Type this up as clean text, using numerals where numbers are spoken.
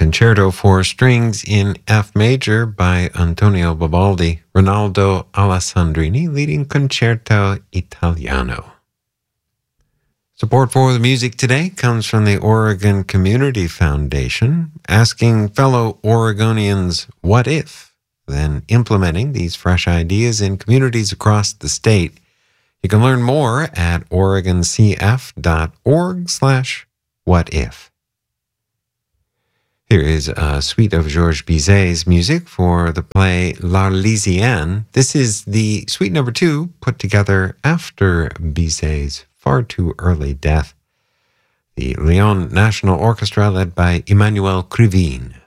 Concerto for Strings in F Major by Antonio Vivaldi, Ronaldo Alessandrini leading Concerto Italiano. Support for the music today comes from the Oregon Community Foundation, asking fellow Oregonians, what if? Then implementing these fresh ideas in communities across the state. You can learn more at oregoncf.org/whatif. Here is a suite of Georges Bizet's music for the play L'Arlésienne. This is the suite number 2 put together after Bizet's far too early death. The Lyon National Orchestra led by Emmanuel Krivine.